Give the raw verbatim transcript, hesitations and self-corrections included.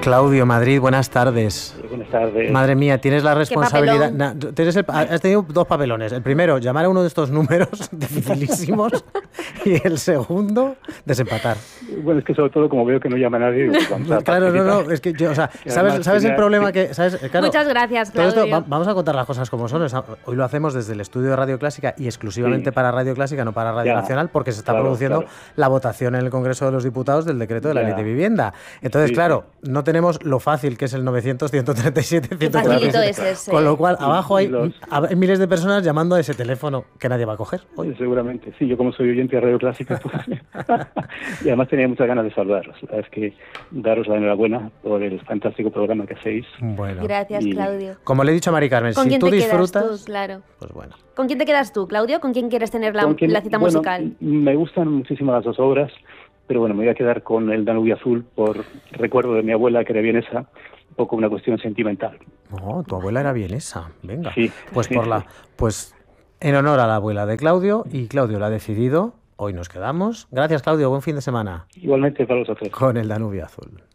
Claudio Madrid, buenas tardes. Sí, buenas tardes. Madre mía, tienes la responsabilidad. Na, tienes el, has tenido dos papelones. El primero, llamar a uno de estos números dificilísimos. Y el segundo, desempatar. Bueno, es que sobre todo, como veo que no llama nadie. Vamos a claro, no, no. Es que yo, o sea, ¿sabes, ¿sabes el problema que.? ¿sabes? Claro, Muchas gracias, Claudio. Todo esto, va, vamos a contar las cosas como son. Hoy lo hacemos desde el estudio de Radio Clásica y exclusivamente sí. para Radio Clásica, no para Radio ya, Nacional, porque se está claro, produciendo claro. la votación en el Congreso de los Diputados del decreto de la ya. ley de vivienda. Entonces, sí, claro, sí. no tenemos lo fácil que es el novecientos, ciento treinta y siete, ciento treinta y siete. Es ese. Con lo cual, abajo hay, los... hay miles de personas llamando a ese teléfono que nadie va a coger hoy. Seguramente, sí. Yo como soy oyente de Radio Clásica, pues, y además tenía muchas ganas de saludaros. La verdad es que daros la enhorabuena por el fantástico programa que hacéis. Bueno. Gracias, y... Claudio. Como le he dicho a Mari Carmen, ¿Con si quién tú te disfrutas, quedas tú? Claro. Pues bueno. ¿Con quién te quedas tú, Claudio? ¿Con quién quieres tener la, quién, la cita bueno, musical? Me gustan muchísimo las dos obras, pero bueno, me voy a quedar con El Danubio Azul por recuerdo de mi abuela, que era vienesa, un poco una cuestión sentimental. Oh, tu abuela era vienesa, venga. Sí. Pues sí, por la, sí. pues en honor a la abuela de Claudio, y Claudio lo ha decidido, hoy nos quedamos. Gracias, Claudio, buen fin de semana. Igualmente para vosotros. Con El Danubio Azul.